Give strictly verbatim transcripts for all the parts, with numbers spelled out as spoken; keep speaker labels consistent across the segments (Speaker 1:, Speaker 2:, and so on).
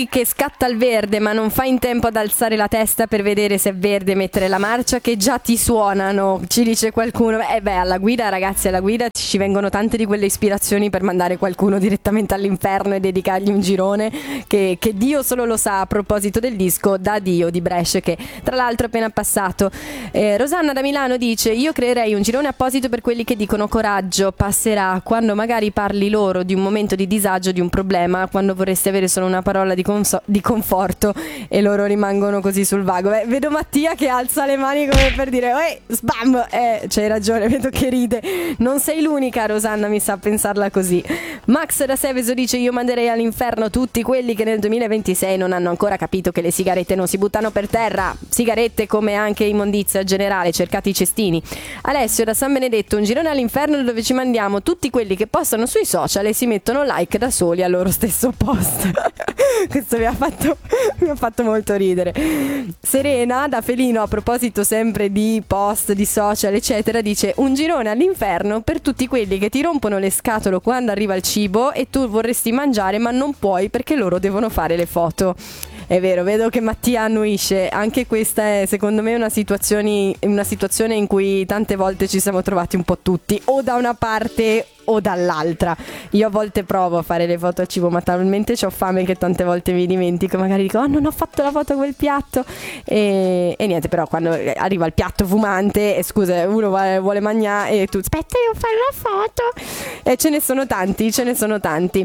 Speaker 1: lui che scatta al verde ma non fa in tempo ad alzare la testa per vedere se è verde e mettere la marcia, che già ti suonano, ci dice qualcuno. Eh beh, alla guida, ragazzi, alla guida ci vengono tante di quelle ispirazioni per mandare qualcuno direttamente all'inferno e dedicargli un girone che, che Dio solo lo sa. A proposito del disco Da Dio di Brescia, che tra l'altro è appena passato. eh, Rosanna da Milano dice: io creerei un girone apposito per quelli che dicono coraggio, passerà, quando magari parli loro di un momento di disagio, di un problema, quando vorresti avere solo una parola di, conso- di conforto e loro rimangono così sul vago. Beh, vedo Mattia che alza le mani come per dire ehi, sbam, eh, c'hai ragione, vedo che ride. Non sei l'unica, Rosanna mi sa pensarla così. Max da Seveso dice: io manderei all'inferno tutti quelli che nel duemilaventisei non hanno ancora capito che le sigarette non si buttano per terra. Sigarette come anche immondizia generale, cercate i cestini. Alessio da San Benedetto: un girone all'inferno dove ci mandiamo tutti quelli che postano sui social e si mettono like da soli al loro stesso post. Questo mi ha fatto mi ha fatto molto ridere. Serena da Felino, a proposito sempre di post, di social eccetera, dice: un girone all'inferno per tutti quelli che ti rompono le scatole quando arriva il cibo e tu vorresti mangiare ma non puoi perché loro devono fare le foto. È vero, vedo che Mattia annuisce. Anche questa è secondo me una situazione, una situazione in cui tante volte ci siamo trovati un po' tutti, o da una parte o dall'altra. Io a volte provo a fare le foto al cibo, ma talmente c'ho fame che tante volte mi dimentico, magari dico: oh, non ho fatto la foto a quel piatto e, e niente. Però quando arriva il piatto fumante e scusa, uno vuole, vuole mangiare e tu aspetta, devo fare la foto. E ce ne sono tanti, ce ne sono tanti.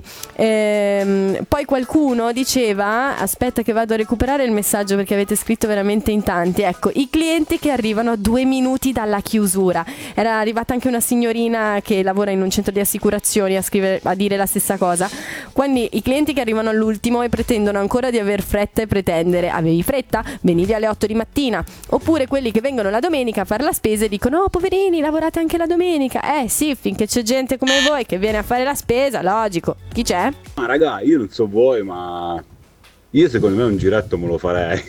Speaker 1: Ehm, poi qualcuno diceva: aspetta che vado a recuperare il messaggio perché avete scritto veramente in tanti. Ecco, i clienti che arrivano a due minuti dalla chiusura. Era arrivata anche una signorina che lavora in un centro di assicurazioni a scrivere, a dire la stessa cosa. Quindi i clienti che arrivano all'ultimo e pretendono ancora di aver fretta e pretendere: avevi fretta? Venivi alle otto di mattina. Oppure quelli che vengono la domenica a fare la spesa e dicono: oh poverini, lavorate anche la domenica. Eh sì, finché c'è gente come voi che viene a fare la spesa, logico. Chi c'è?
Speaker 2: Ma raga, io non so voi, ma io secondo me un giretto me lo farei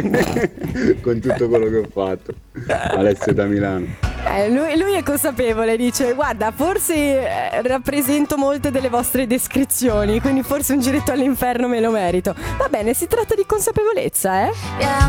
Speaker 2: con tutto quello che ho fatto. Alessio da Milano.
Speaker 1: Eh, lui, lui è consapevole, dice: guarda, forse eh, rappresento molte delle vostre descrizioni, quindi forse un giretto all'inferno me lo merito. Va bene, si tratta di consapevolezza, eh?